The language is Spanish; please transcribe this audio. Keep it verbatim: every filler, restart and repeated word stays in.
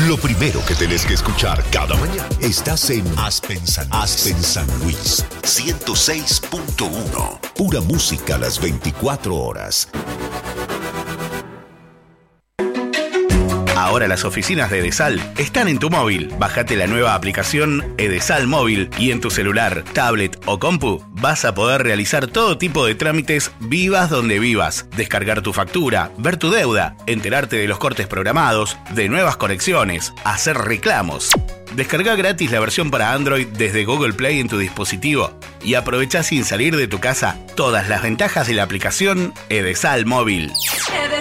Lo primero que tenés que escuchar cada mañana. Estás en Aspen San, Aspen San Luis, ciento seis punto uno. Pura música a las veinticuatro horas. Ahora las oficinas de Edesal están en tu móvil. Bájate la nueva aplicación Edesal Móvil y en tu celular, tablet o compu vas a poder realizar todo tipo de trámites vivas donde vivas. Descargar tu factura, ver tu deuda, enterarte de los cortes programados, de nuevas conexiones, hacer reclamos. Descarga gratis la versión para Android desde Google Play en tu dispositivo y aprovecha sin salir de tu casa todas las ventajas de la aplicación Edesal Móvil.